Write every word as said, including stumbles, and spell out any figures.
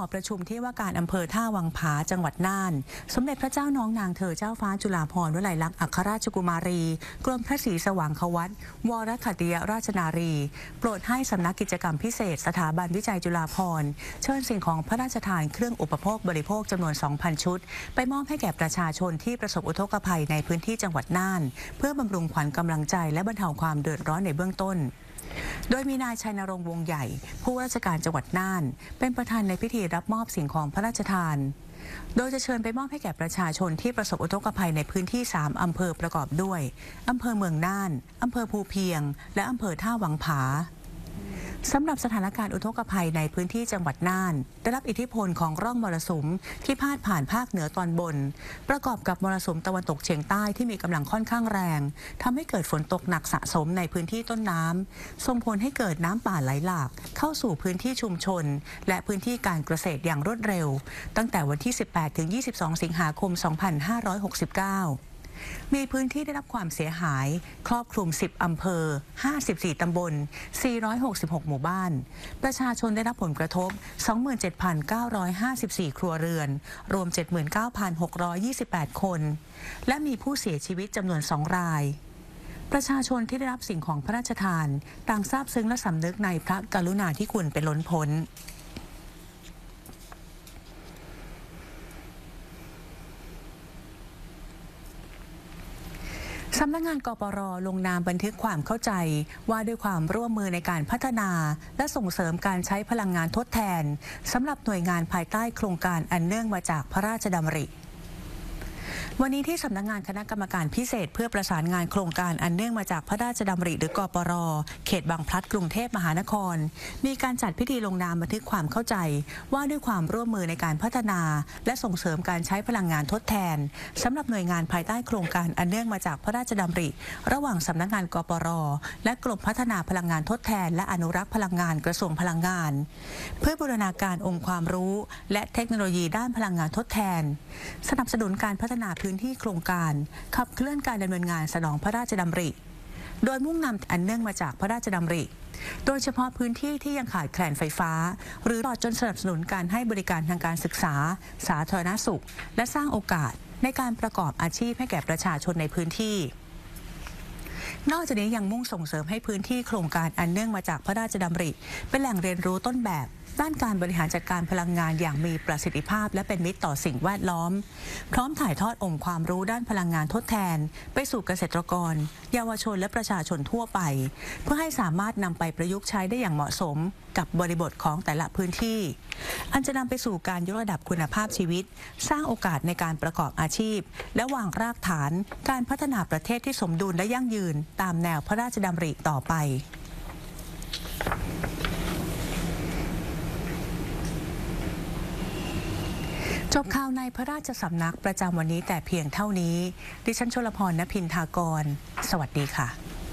อประชุมที่ว่าการอำเภอท่าวังผาจังหวัดน่านสมเด็จพระเจ้าน้องนางเธอเจ้าฟ้าจุฬาภรณ์วลัยลักษณ์อัครราชกุมารีกรมพระศรีสว่างควัตวรขัตติยราชนารีโปรดให้สำนักกิจกรรมพิเศษสถาบันวิจัยจุฬาภรณ์เชิญสิ่งของพระราชทานเครื่องอุปโภคบริโภคจำนวน สองพัน ชุดไปมอบให้แก่ประชาชนที่ประสบอุทกภัยในพื้นที่จังหวัดน่านเพื่อบำรุงขวัญกำลังใจและบรรเทาความเดือดร้อนในเบื้องต้นโดยมีนายชัยนรงค์วงใหญ่ผู้ว่าราชการจังหวัดน่านเป็นประธานในพิธีรับมอบสิ่งของพระราชทานโดยจะเชิญไปมอบให้แก่ประชาชนที่ประสบอุทกภัยในพื้นที่สามอำเภอประกอบด้วยอำเภอเมืองน่านอำเภอภูเพียงและอำเภอท่าวังผาสำหรับสถานการณ์อุทกภัยในพื้นที่จังหวัดน่านได้รับอิทธิพลของร่องมรสุมที่พาดผ่านภาคเหนือตอนบนประกอบกับมรสุมตะวันตกเฉียงใต้ที่มีกำลังค่อนข้างแรงทำให้เกิดฝนตกหนักสะสมในพื้นที่ต้นน้ำส่งผลให้เกิดน้ำป่าไหลหลากเข้าสู่พื้นที่ชุมชนและพื้นที่การเกษตรอย่างรวดเร็วตั้งแต่วันที่ สิบแปดถึงยี่สิบสอง สิงหาคม สองพันห้าร้อยหกสิบเก้ามีพื้นที่ได้รับความเสียหายครอบคลุมสิบอำเภอห้าสิบสี่ตำบลสี่ร้อยหกสิบหกหมู่บ้านประชาชนได้รับผลกระทบ สองหมื่นเจ็ดพันเก้าร้อยห้าสิบสี่ ครัวเรือนรวม เจ็ดหมื่นเก้าพันหกร้อยยี่สิบแปด คนและมีผู้เสียชีวิตจำนวนสองรายประชาชนที่ได้รับสิ่งของพระราชทานต่างซาบซึ้งและสำนึกในพระกรุณาธิคุณเป็นล้นพ้นสำนักงานกปร.ลงนามบันทึกความเข้าใจว่าด้วยความร่วมมือในการพัฒนาและส่งเสริมการใช้พลังงานทดแทนสำหรับหน่วยงานภายใต้โครงการอันเนื่องมาจากพระราชดำริวันนี้ที่สำนักงานคณะกรรมการพิเศษเพื่อประสานงานโครงการอันเนื่องมาจากพระราชดำริหรือกปร.เขตบางพลัดกรุงเทพมหานครมีการจัดพิธีลงนามบันทึกความเข้าใจว่าด้วยความร่วมมือในการพัฒนาและส่งเสริมการใช้พลังงานทดแทนสำหรับหน่วยงานภายใต้โครงการอันเนื่องมาจากพระราชดำริระหว่างสำนักงานกปร.และกรมพัฒนาพลังงานทดแทนและอนุรักษ์พลังงานกระทรวงพลังงานเพื่อบูรณาการองค์ความรู้และเทคโนโลยีด้านพลังงานทดแทนสนับสนุนการพัฒนาพื้นที่โครงการขับเคลื่อนการดำเนินงานสนองพระราชดำริโดยมุ่งนำอันเนื่องมาจากพระราชดำริโดยเฉพาะพื้นที่ที่ยังขาดแคลนไฟฟ้าหรือตลอดจนสนับสนุนการให้บริการทางการศึกษาสาธารณสุขและสร้างโอกาสในการประกอบอาชีพให้แก่ประชาชนในพื้นที่นอกจากนี้ยังมุ่งส่งเสริมให้พื้นที่โครงการอันเนื่องมาจากพระราชดำริเป็นแหล่งเรียนรู้ต้นแบบด้านการบริหารจัดการพลังงานอย่างมีประสิทธิภาพและเป็นมิตรต่อสิ่งแวดล้อมพร้อมถ่ายทอดองค์ความรู้ด้านพลังงานทดแทนไปสู่เกษตรกรเยาวชนและประชาชนทั่วไปเพื่อให้สามารถนำไปประยุกต์ใช้ได้อย่างเหมาะสมกับบริบทของแต่ละพื้นที่อันจะนำไปสู่การยกระดับคุณภาพชีวิตสร้างโอกาสในการประกอบอาชีพและวางรากฐานการพัฒนาประเทศที่สมดุลและยั่งยืนตามแนวพระราชดำริต่อไปจบข่าวในพระราชสำนักประจำวันนี้แต่เพียงเท่านี้ดิฉันชลพร ณ พินทากรสวัสดีค่ะ